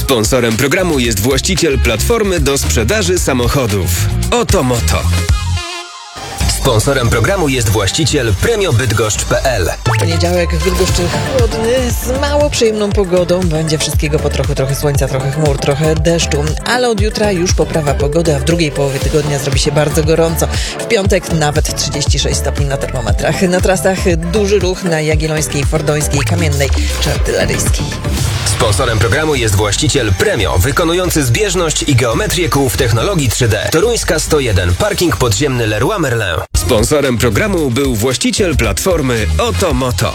Sponsorem programu jest właściciel platformy do sprzedaży samochodów Otomoto. Sponsorem programu jest właściciel premiobydgoszcz.pl. Poniedziałek w Bydgoszczy chłodny, z mało przyjemną pogodą. Będzie wszystkiego po trochu, trochę słońca, trochę chmur, trochę deszczu. Ale od jutra już poprawa pogody, a w drugiej połowie tygodnia zrobi się bardzo gorąco. W piątek nawet 36 stopni na termometrach. Na trasach duży ruch na Jagiellońskiej, Fordońskiej, Kamiennej czy Artyleryjskiej. Sponsorem programu jest właściciel Premio, wykonujący zbieżność i geometrię kół w technologii 3D. Toruńska 101, parking podziemny Leroy Merlin. Sponsorem programu był właściciel platformy Otomoto.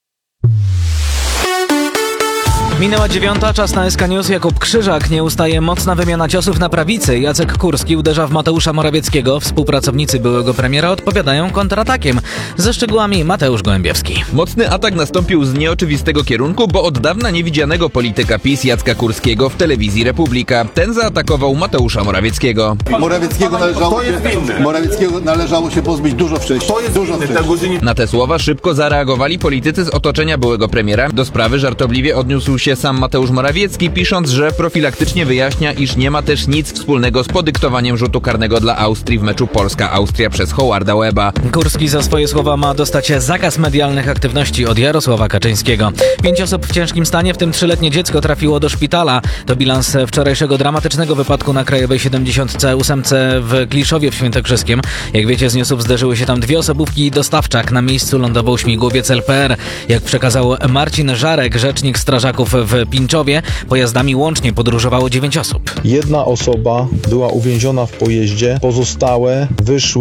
Minęła 9, czas na SK News. Jakub Krzyżak. Nie ustaje mocna wymiana ciosów na prawicy. Jacek Kurski uderza w Mateusza Morawieckiego. Współpracownicy byłego premiera odpowiadają kontratakiem. Ze szczegółami Mateusz Gołębiewski. Mocny atak nastąpił z nieoczywistego kierunku, bo od dawna niewidzianego polityka PiS Jacka Kurskiego w telewizji Republika. Ten zaatakował Mateusza Morawieckiego. Morawieckiego należało się pozbyć dużo wcześniej. Na te słowa szybko zareagowali politycy z otoczenia byłego premiera. Do sprawy żartobliwie odniósł się sam Mateusz Morawiecki, pisząc, że profilaktycznie wyjaśnia, iż nie ma też nic wspólnego z podyktowaniem rzutu karnego dla Austrii w meczu Polska-Austria przez Howarda Webba. Kurski za swoje słowa ma dostać zakaz medialnych aktywności od Jarosława Kaczyńskiego. 5 osób w ciężkim stanie, w tym 3-letnie dziecko, trafiło do szpitala. To bilans wczorajszego dramatycznego wypadku na Krajowej 78 w Kliszowie w Świętokrzyskiem. Jak wiecie, z newsów zderzyły się tam 2 osobówki i dostawczak. Na miejscu lądował śmigłowiec LPR. Jak przekazał Marcin Żarek, rzecznik strażaków w Pińczowie, pojazdami łącznie podróżowało 9 osób. 1 osoba była uwięziona w pojeździe, pozostałe wyszły